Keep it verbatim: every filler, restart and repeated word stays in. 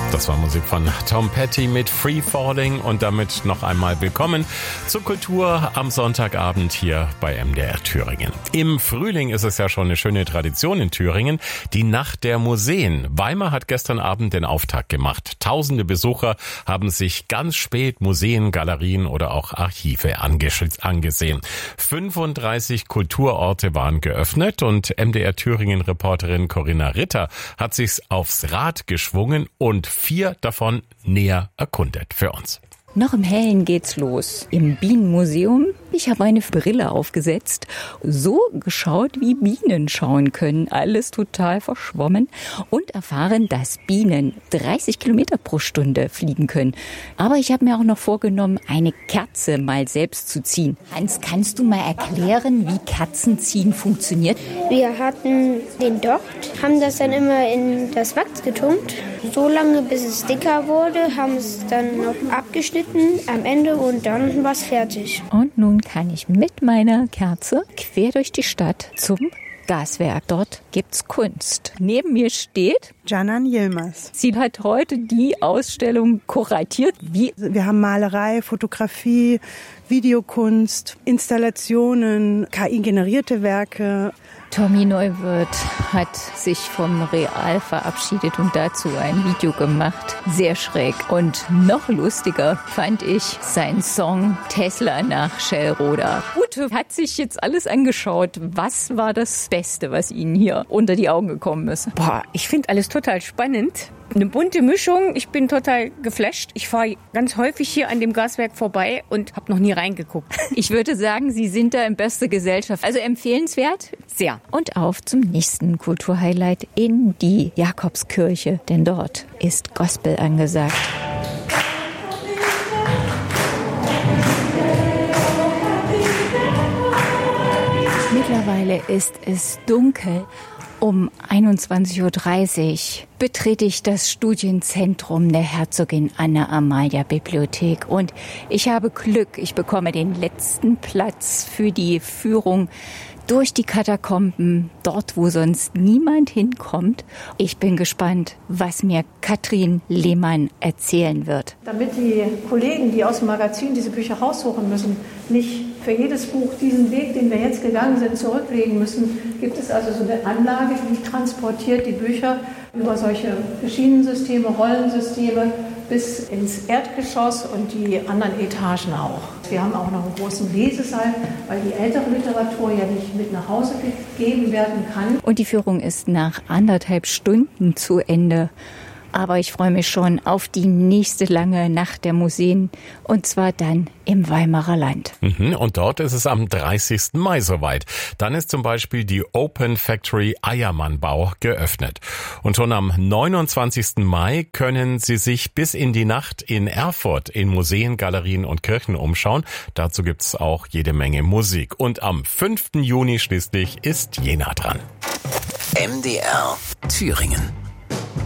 Das war Musik von Tom Petty mit Free Falling und damit noch einmal willkommen zur Kultur am Sonntagabend hier bei M D R Thüringen. Im Frühling ist es ja schon eine schöne Tradition in Thüringen, die Nacht der Museen. Weimar hat gestern Abend den Auftakt gemacht. Tausende Besucher haben sich ganz spät Museen, Galerien oder auch Archive angesehen. fünfunddreißig Kulturorte waren geöffnet und M D R Thüringen-Reporterin Corinna Ritter hat sich's aufs Rad geschwungen und vier davon näher erkundet für uns. Noch im Hellen geht's los. Im Bienenmuseum. Ich habe eine Brille aufgesetzt, so geschaut, wie Bienen schauen können. Alles total verschwommen und erfahren, dass Bienen dreißig Kilometer pro Stunde fliegen können. Aber ich habe mir auch noch vorgenommen, eine Kerze mal selbst zu ziehen. Hans, kannst du mal erklären, wie Kerzenziehen funktioniert? Wir hatten den Docht, haben das dann immer in das Wachs getunkt, so lange bis es dicker wurde, haben es dann noch abgeschnitten am Ende und dann war es fertig. Und nun kann ich mit meiner Kerze quer durch die Stadt zum Gaswerk. Dort gibt's Kunst. Neben mir steht Canan Yilmaz. Sie hat heute die Ausstellung kuratiert. Wie? Wir haben Malerei, Fotografie, Videokunst, Installationen, K I-generierte Werke. Tommy Neuwirth hat sich vom Real verabschiedet und dazu ein Video gemacht. Sehr schräg. Und noch lustiger fand ich sein Song Tesla nach Schellroda. Ute hat sich jetzt alles angeschaut. Was war das Beste, was Ihnen hier unter die Augen gekommen ist? Boah, ich finde alles total spannend. Eine bunte Mischung. Ich bin total geflasht. Ich fahre ganz häufig hier an dem Gaswerk vorbei und habe noch nie reingeguckt. Ich würde sagen, Sie sind da in bester Gesellschaft. Also empfehlenswert? Sehr. Und auf zum nächsten Kulturhighlight in die Jakobskirche. Denn dort ist Gospel angesagt. Mittlerweile ist es dunkel. Um einundzwanzig Uhr dreißig betrete ich das Studienzentrum der Herzogin Anna Amalia Bibliothek und ich habe Glück, ich bekomme den letzten Platz für die Führung durch die Katakomben, dort wo sonst niemand hinkommt. Ich bin gespannt, was mir Katrin Lehmann erzählen wird. Damit die Kollegen, die aus dem Magazin diese Bücher raussuchen müssen, nicht für jedes Buch diesen Weg, den wir jetzt gegangen sind, zurücklegen müssen, gibt es also so eine Anlage, die transportiert die Bücher über solche Schienensysteme, Rollensysteme bis ins Erdgeschoss und die anderen Etagen auch. Wir haben auch noch einen großen Lesesaal, weil die ältere Literatur ja nicht mit nach Hause gegeben werden kann. Und die Führung ist nach anderthalb Stunden zu Ende. Aber ich freue mich schon auf die nächste lange Nacht der Museen und zwar dann im Weimarer Land. Mhm, und dort ist es am dreißigsten Mai soweit. Dann ist zum Beispiel die Open Factory Eiermannbau geöffnet. Und schon am neunundzwanzigsten Mai können Sie sich bis in die Nacht in Erfurt in Museen, Galerien und Kirchen umschauen. Dazu gibt's auch jede Menge Musik. Und am fünften Juni schließlich ist Jena dran. M D R Thüringen.